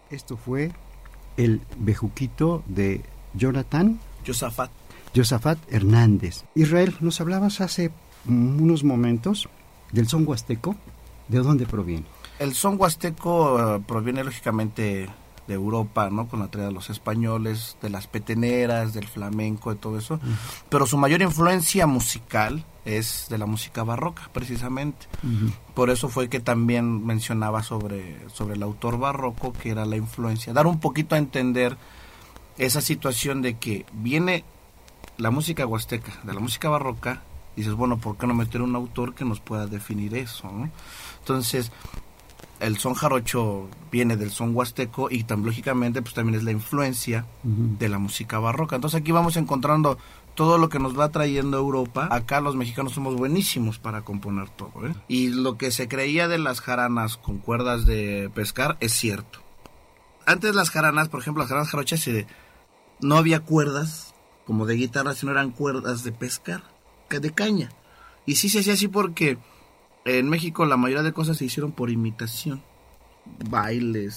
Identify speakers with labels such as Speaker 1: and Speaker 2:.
Speaker 1: Esto fue el bejuquito de Josafat Hernández. Israel, nos hablabas hace unos momentos del son huasteco. ¿De dónde proviene?
Speaker 2: El son huasteco proviene lógicamente de Europa, ¿no? Con la traída de los españoles, de las peteneras, del flamenco, de todo eso. Uh-huh. Pero su mayor influencia musical es de la música barroca, precisamente. Uh-huh. Por eso fue que también mencionaba sobre el autor barroco, que era la influencia. Dar un poquito a entender esa situación de que viene la música huasteca, de la música barroca, y dices, bueno, ¿por qué no meter un autor que nos pueda definir eso, ¿no? Entonces, el son jarocho viene del son huasteco y lógicamente pues también es la influencia de la música barroca. Entonces aquí vamos encontrando todo lo que nos va trayendo Europa. Acá los mexicanos somos buenísimos para componer todo, ¿eh? Y lo que se creía de las jaranas con cuerdas de pescar es cierto. Antes las jaranas, por ejemplo, las jaranas jarochas, no había cuerdas como de guitarra, sino eran cuerdas de pescar, de caña. Y sí se hacía así porque en México la mayoría de cosas se hicieron por imitación. Bailes,